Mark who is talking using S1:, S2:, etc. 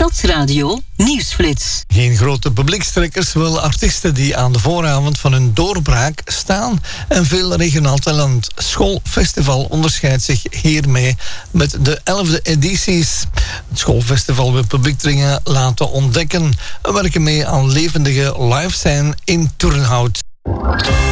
S1: Stadsradio Nieuwsflits.
S2: Geen grote publiekstrekkers, wel artiesten die aan de vooravond van hun doorbraak staan. En veel regionaal talent. Schoolfestival onderscheidt zich hiermee met de 11e edities. Het schoolfestival wil publiekdringen laten ontdekken en werken mee aan levendige live scene in Turnhout.